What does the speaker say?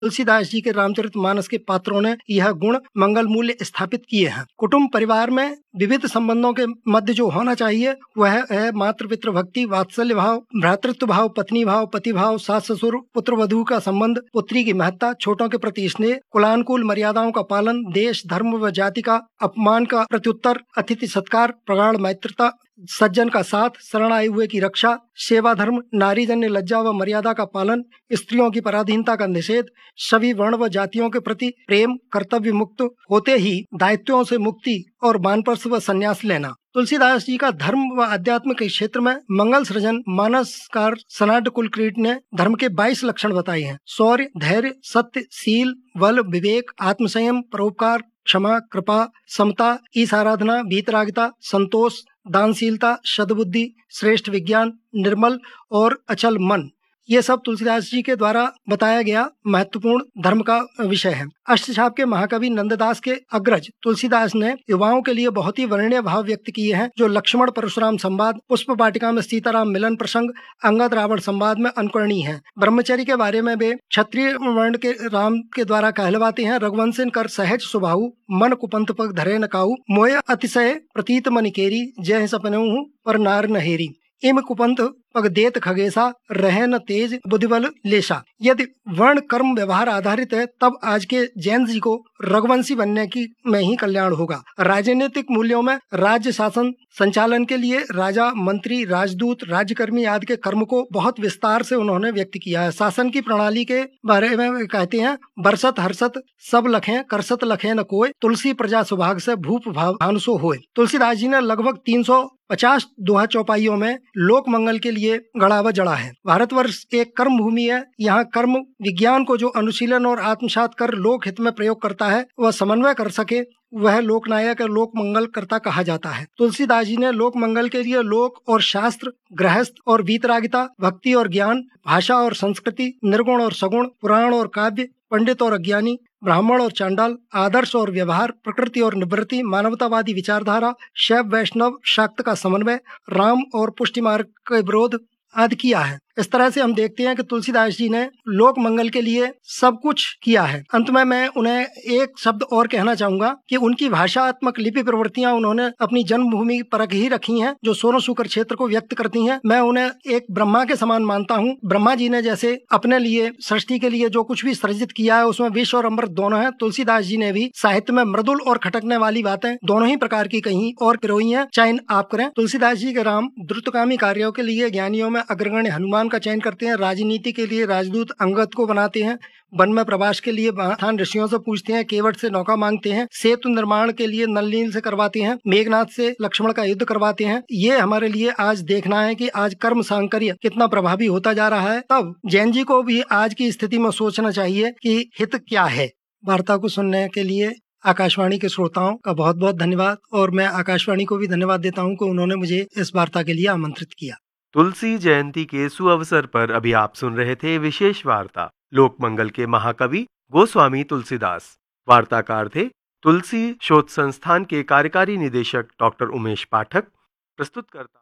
तुलसीदास जी के रामचरितमानस के पात्रों ने यह गुण मंगल मूल्य स्थापित किए हैं। कुटुंब परिवार में विविध संबंधों के मध्य जो होना चाहिए वह है मातृ पितृ भक्ति, वात्सल्य भाव, भ्रातृत्व भाव, पत्नी भाव, पति भाव, सास ससुर, पुत्र वधू का संबंध, पुत्री की महत्ता, छोटों के प्रति स्नेह, कुलानुकूल मर्यादाओं का पालन, देश धर्म व जाति का अपमान का प्रत्युत्तर, अतिथि सत्कार, प्रगाढ़ मैत्रिता, सज्जन का साथ, शरण आए हुए की रक्षा, सेवा धर्म, नारी जन्य लज्जा व मर्यादा का पालन, स्त्रियों की पराधीनता का निषेध, सभी वर्ण व जातियों के प्रति प्रेम, कर्तव्य मुक्त होते ही दायित्वों से मुक्ति और वानप्रस्थ व संन्यास लेना। तुलसीदास जी का धर्म व अध्यात्म के क्षेत्र में मंगल सृजन मानसकार सनाड कुलक्रीट ने धर्म के 22 लक्षण बताए हैं। शौर्य, धैर्य, सत्य, शील, बल, विवेक, आत्मसंयम, परोपकार, क्षमा, कृपा, समता, ईश आराधना, भीतरागिता, संतोष, दानशीलता, सद्बुद्धि, श्रेष्ठ विज्ञान, निर्मल और अचल मन, ये सब तुलसीदास जी के द्वारा बताया गया महत्वपूर्ण धर्म का विषय है। अष्टछाप के महाकवि नंददास के अग्रज तुलसीदास ने युवाओं के लिए बहुत ही वर्णनीय भाव व्यक्त किए हैं, जो लक्ष्मण परशुराम संवाद, पुष्प वाटिका में सीताराम मिलन प्रसंग, अंगद रावण संवाद में अनुकरणीय है। ब्रह्मचर्य के बारे में वे क्षत्रिय वर्ण के राम के द्वारा कहलवाते हैं। रघुवंशन कर सहज स्वभाव, मन कुपंथ पग धरे न काऊ, मोय अतिशय प्रतीत मन केरी, जय सपनहु पर नार नहेरी, इम कुपंथ पग देत खगेसा, रहे न तेज बुद्धिबल लेसा। यदि वर्ण कर्म व्यवहार आधारित है तब आज के जैन जी को रघुवंशी बनने की में ही कल्याण होगा। राजनीतिक मूल्यों में राज्य शासन संचालन के लिए राजा, मंत्री, राजदूत, राज्यकर्मी आदि के कर्म को बहुत विस्तार से उन्होंने व्यक्त किया है। शासन की प्रणाली के बारे में कहते हैं, बरसत हर्षत सब लखें, करसत लखें न कोय, तुलसी प्रजा सुभाग से भूप भानुसो होय। तुलसीदास जी ने लगभग 350 दोहा चौपाइयों में लोक मंगल के लिए गढ़ावा जड़ा है। भारतवर्ष एक कर्म भूमि है। यहाँ कर्म विज्ञान को जो अनुशीलन और आत्मसात कर लोक हित में प्रयोग करता है, वह समन्वय कर सके, वह लोकनायक और लोक मंगल करता कहा जाता है। तुलसीदास जी ने लोक मंगल के लिए लोक और शास्त्र, गृहस्थ और वीतरागिता, भक्ति और ज्ञान, भाषा और संस्कृति, निर्गुण और सगुण, पुराण और काव्य, पंडित और अज्ञानी, ब्राह्मण और चांडाल, आदर्श और व्यवहार, प्रकृति और निवृत्ति, मानवतावादी विचारधारा, शैव वैष्णव शाक्त का समन्वय, राम और पुष्टि मार्ग के विरोध आदि किया है। इस तरह से हम देखते हैं कि तुलसीदास जी ने लोक मंगल के लिए सब कुछ किया है। अंत में मैं उन्हें एक शब्द और कहना चाहूंगा कि उनकी भाषात्मक लिपि प्रवृत्तियां उन्होंने अपनी जन्मभूमि परक ही रखी हैं, जो सोनो सूकर क्षेत्र को व्यक्त करती हैं। मैं उन्हें एक ब्रह्मा के समान मानता हूं। ब्रह्मा जी ने जैसे अपने लिए सृष्टि के लिए जो कुछ भी सृजित किया है उसमें विष और अमृत दोनों है, तुलसीदास जी ने भी साहित्य में मृदुल और खटकने वाली बातें दोनों ही प्रकार की कहीं और पिरोई है। चयन आप करें। तुलसीदास जी के राम द्रुतगामी कार्यों के लिए ज्ञानियों में अग्रगण्य हनुमान का चयन करते हैं, राजनीति के लिए राजदूत अंगद को बनाते हैं, वन में प्रवास के लिए महान ऋषियों से पूछते हैं, केवट से नौका मांगते हैं, सेतु निर्माण के लिए नल नील से करवाते हैं, मेघनाथ से लक्ष्मण का युद्ध करवाते हैं। ये हमारे लिए आज देखना है कि आज कर्म सांकर्य कितना प्रभावी होता जा रहा है। तब जैन जी को भी आज की स्थिति में सोचना चाहिए कि हित क्या है। वार्ता को सुनने के लिए आकाशवाणी के श्रोताओं का बहुत बहुत धन्यवाद, और मैं आकाशवाणी को भी धन्यवाद देता हूँ कि उन्होंने मुझे इस वार्ता के लिए आमंत्रित किया। तुलसी जयंती के सुअवसर पर अभी आप सुन रहे थे विशेष वार्ता लोक मंगल के महाकवि गोस्वामी तुलसीदास। वार्ताकार थे तुलसी शोध संस्थान के कार्यकारी निदेशक डॉक्टर उमेश पाठक। प्रस्तुत करता